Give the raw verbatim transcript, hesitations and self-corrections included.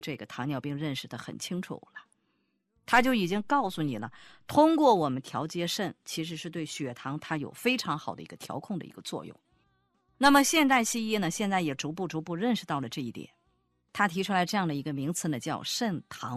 这个糖尿病认识得很清楚了，他就已经告诉你了，通过我们调节肾，其实是对血糖它有非常好的一个调控的一个作用。那么现代西医呢，现在也逐步逐步认识到了这一点，他提出来这样的一个名词呢，叫肾糖